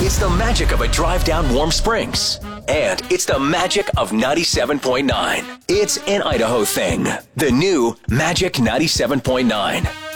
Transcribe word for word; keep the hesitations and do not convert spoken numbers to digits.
It's the magic of a drive down Warm Springs. And it's the magic of ninety-seven point nine. It's an Idaho thing. The new Magic ninety-seven point nine.